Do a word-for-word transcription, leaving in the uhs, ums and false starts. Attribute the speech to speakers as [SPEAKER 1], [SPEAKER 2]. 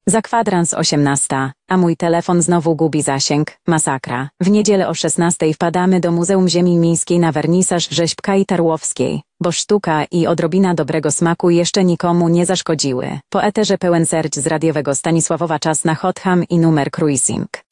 [SPEAKER 1] Za kwadrans osiemnasta, a mój telefon znowu gubi zasięg, masakra. W niedzielę o szesnastej wpadamy do Muzeum Ziemi Miejskiej na wernisaż Rzeźbka Tarłowskiej, bo sztuka i odrobina dobrego smaku jeszcze nikomu nie zaszkodziły. Po eterze pełen serc z radiowego Stanisławowa czas na Hot Ham i numer Cruising.